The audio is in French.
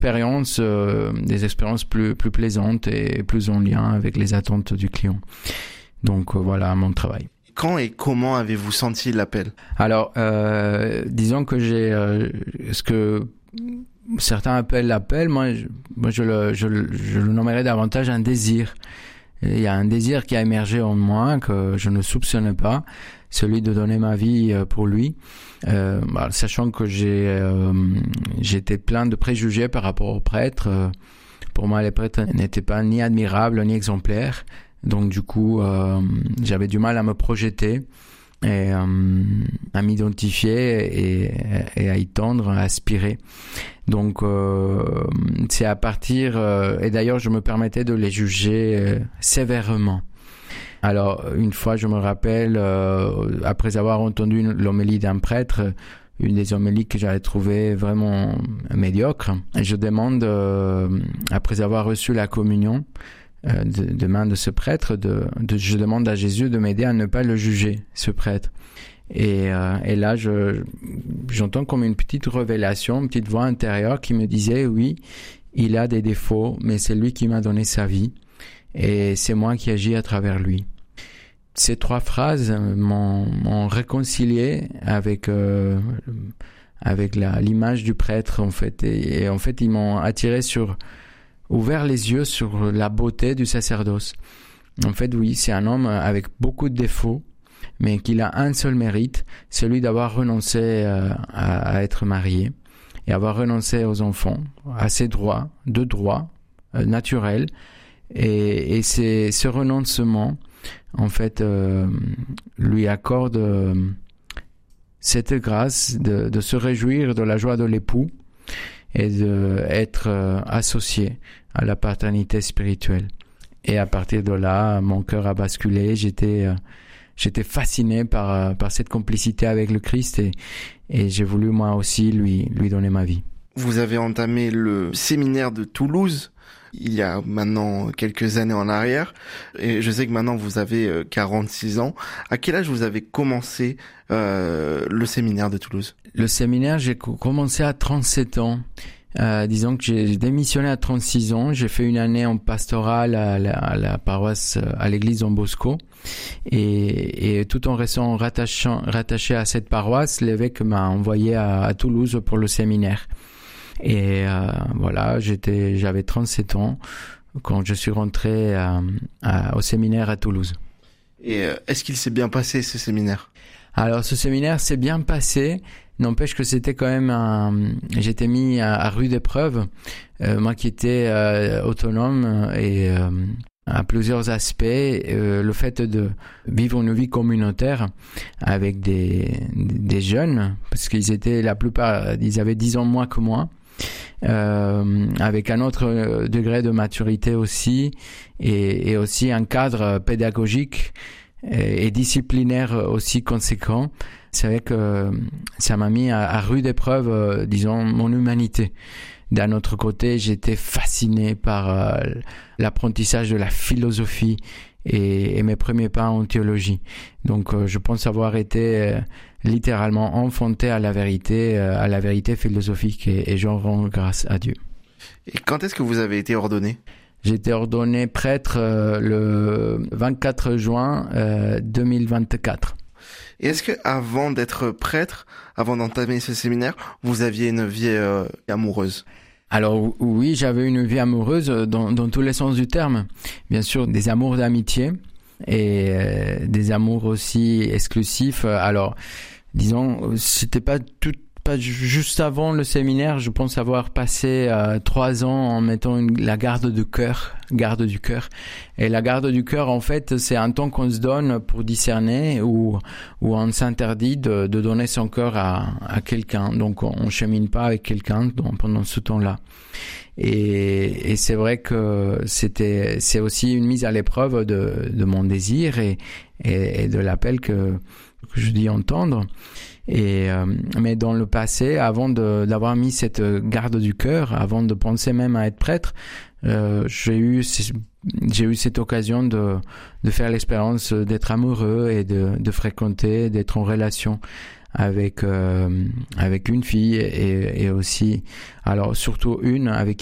expériences plus plaisantes et plus en lien avec les attentes du client. Donc voilà mon travail. Quand et comment avez-vous senti l'appel ? Alors, disons que j'ai ce que certains appellent l'appel, moi je le nommerais davantage un désir. Et il y a un désir qui a émergé en moi que je ne soupçonnais pas, celui de donner ma vie pour lui, sachant que j'étais plein de préjugés par rapport aux prêtres. Pour moi, les prêtres n'étaient pas ni admirables ni exemplaires, donc du coup, j'avais du mal à me projeter et à m'identifier et à y tendre, à aspirer. Donc c'est à partir et d'ailleurs je me permettais de les juger sévèrement. Alors une fois je me rappelle après avoir entendu l'homélie d'un prêtre, une des homélies que j'avais trouvée vraiment médiocre, je demande après avoir reçu la communion de main de ce prêtre, je demande à Jésus de m'aider à ne pas le juger, ce prêtre. Et là, j'entends comme une petite révélation, une petite voix intérieure qui me disait, oui, il a des défauts, mais c'est lui qui m'a donné sa vie, et c'est moi qui agis à travers lui. Ces 3 phrases m'ont réconcilié avec l'image du prêtre, en fait, et en fait, ils m'ont ouvert les yeux sur la beauté du sacerdoce. En fait, oui, c'est un homme avec beaucoup de défauts, mais qu'il a un seul mérite, celui d'avoir renoncé à être marié et avoir renoncé aux enfants, à ses droits naturels. Et c'est ce renoncement, en fait, lui accorde cette grâce de se réjouir de la joie de l'époux et d'être associé à la paternité spirituelle. Et à partir de là, mon cœur a basculé. J'étais fasciné par cette complicité avec le Christ et j'ai voulu moi aussi lui donner ma vie. Vous avez entamé le séminaire de Toulouse il y a maintenant quelques années en arrière et je sais que maintenant vous avez 46 ans. À quel âge vous avez commencé le séminaire de Toulouse ? Le séminaire, j'ai commencé à 37 ans. Disons que j'ai démissionné à 36 ans. J'ai fait une année en pastorale à la paroisse, à l'église Don Bosco. Et tout en restant rattaché à cette paroisse, l'évêque m'a envoyé à Toulouse pour le séminaire. Et voilà, j'avais 37 ans quand je suis rentré au séminaire à Toulouse. Et est-ce qu'il s'est bien passé ce séminaire ? Alors ce séminaire s'est bien passé. N'empêche que c'était quand même j'étais mis à rude épreuve, moi qui étais autonome et à plusieurs aspects, le fait de vivre une vie communautaire avec des jeunes, parce qu'ils étaient la plupart, ils avaient 10 ans moins que moi, avec un autre degré de maturité aussi, et aussi un cadre pédagogique et disciplinaire aussi conséquent. C'est vrai que ça m'a mis à rude épreuve, disons, mon humanité. D'un autre côté, j'étais fasciné par l'apprentissage de la philosophie et mes premiers pas en théologie. Donc, je pense avoir été littéralement enfanté à la vérité philosophique et j'en rends grâce à Dieu. Et quand est-ce que vous avez été ordonné ? J'ai été ordonné prêtre le 24 juin 2024. Et est-ce que avant d'être prêtre, avant d'entamer ce séminaire, vous aviez une vie amoureuse ? Alors oui, j'avais une vie amoureuse dans tous les sens du terme. Bien sûr, des amours d'amitié et des amours aussi exclusifs. Alors, disons, c'était pas juste avant le séminaire. Je pense avoir passé 3 ans en mettant la garde du cœur. Et la garde du cœur, en fait, c'est un temps qu'on se donne pour discerner où on s'interdit de donner son cœur à quelqu'un. Donc, on chemine pas avec quelqu'un pendant ce temps-là. Et c'est vrai que c'est aussi une mise à l'épreuve de mon désir et de l'appel que je dis entendre. Mais dans le passé, avant d'avoir mis cette garde du cœur, avant de penser même à être prêtre, j'ai eu cette occasion de faire l'expérience d'être amoureux et de fréquenter, d'être en relation avec une fille et aussi, alors surtout une avec